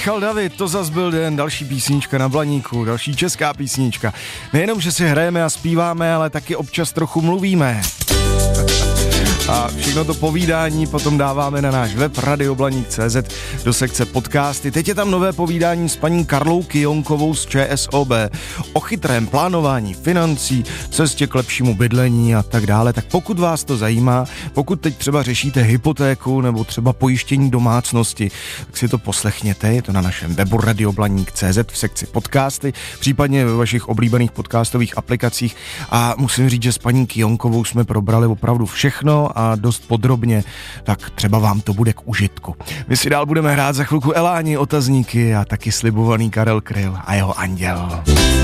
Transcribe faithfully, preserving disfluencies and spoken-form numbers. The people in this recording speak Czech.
Michal David, to zas byl den, další písnička na Blaníku, další česká písnička. Nejenom, že si hrajeme a zpíváme, ale taky občas trochu mluvíme. A všechno to povídání potom dáváme na náš web radio blaník tečka cé zet do sekce podcasty. Teď je tam nové povídání s paní Karlou Kyjonkovou z ČSOB o chytrém plánování financí, cestě k lepšímu bydlení a tak dále. Tak pokud vás to zajímá, pokud teď třeba řešíte hypotéku nebo třeba pojištění domácnosti, tak si to poslechněte, je to na našem webu radio blaník tečka cé zet v sekci podcasty, případně ve vašich oblíbených podcastových aplikacích. A musím říct, že s paní Kyjonkovou jsme probrali opravdu všechno a dost podrobně, tak třeba vám to bude k užitku. My si dál budeme hrát za chvilku Eláni, otazníky a taky slibovaný Karel Kryl a jeho Anděl.